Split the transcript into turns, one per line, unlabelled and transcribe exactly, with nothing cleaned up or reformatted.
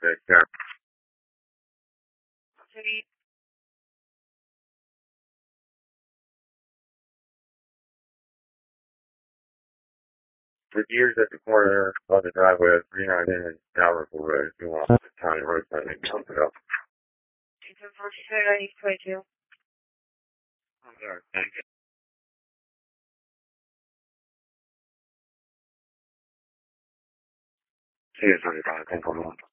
Take care.
City.
For years at the corner of the driveway of three ninety and Dalrymple Road, if you want the county road sign, they can pump it up.
ten forty-seven, I need to play too.
I'm there. Thank you. See you, Johnny. Bye. Thank you.